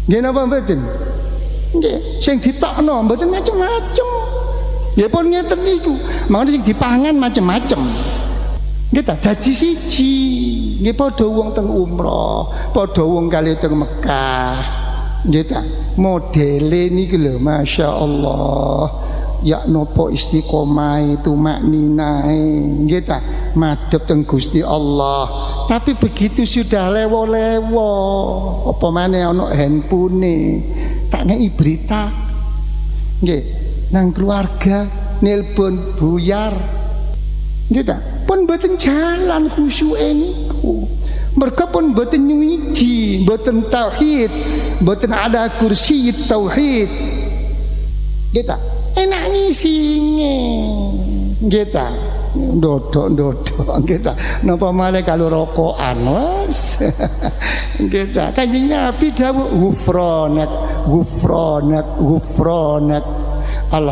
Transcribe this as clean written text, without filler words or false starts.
Nggih napa mboten? Nggih, sing ditokno mboten macem-macem. Ya pun ngeten niku. Mangane sing dipangan macem-macem. Nggih ta, dadi siji. Nggih padha wong teng umrah, padha wong kali teng Mekah. Nggih ta, modele niku lho masyaallah. Ya nopo istiqomah itu makninae nggih ta madhep teng Gusti Allah. Tapi begitu sudah lewo-lewo apa maneh ana handphone tak ngeki berita nggih nang keluarga nelpon buyar nggih ta pun mboten jalan khusyuke niku merga pun mboten nyuwiji mboten tauhid mboten ada kursi tauhid nggih ta enak ngisinge nggih ta ndodok-ndodok nggih ta napa malih kalau rokokan wes nggih ta Kanjeng Nabi dawuh ghufranak ghufranak ghufranak